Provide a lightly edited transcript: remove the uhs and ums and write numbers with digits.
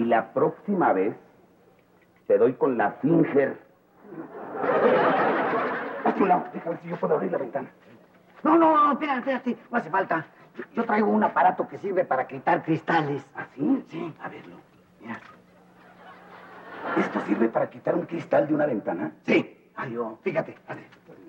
la próxima vez te doy con la Singer. Hazte un lado, déjame ver si yo puedo abrir la ventana. No, espérate, no hace falta. Yo traigo un aparato que sirve para quitar cristales. ¿Ah, sí? Sí, a verlo. Mira. ¿Esto sirve para quitar un cristal de una ventana? Sí. Ay, fíjate.